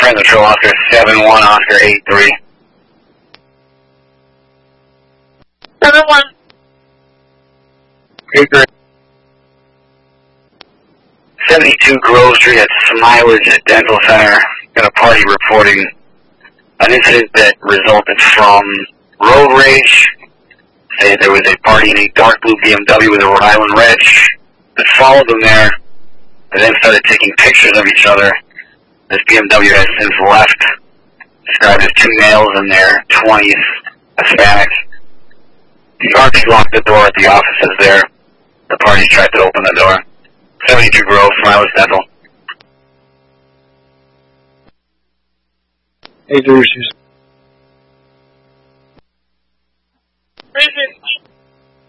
Friend Patrol, Oscar 7-1, Oscar 8-3. 7-1. 8-3. 72 Grove Street at Smilage Dental Center. Got a party reporting an incident that resulted from road rage. Say there was a party in a dark blue BMW with a Rhode Island Reg that followed them there. They then started taking pictures of each other. This BMW has since left, described as two males in their 20s, Hispanic. The RP locked the door at the offices there. The party tried to open the door. 72 Grove, Smilage Dental. Hey, Deuces. 350.